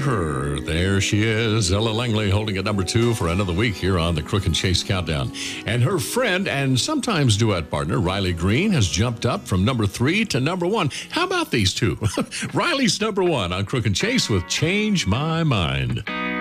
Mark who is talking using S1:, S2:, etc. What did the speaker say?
S1: her. There she is, Ella Langley, holding at number 2 for another week here on the Crook and Chase Countdown. And her friend and sometimes duet partner, Riley Green, has jumped up from number 3 to number 1. How about these two? Riley's number 1 on Crook and Chase with Change My Mind.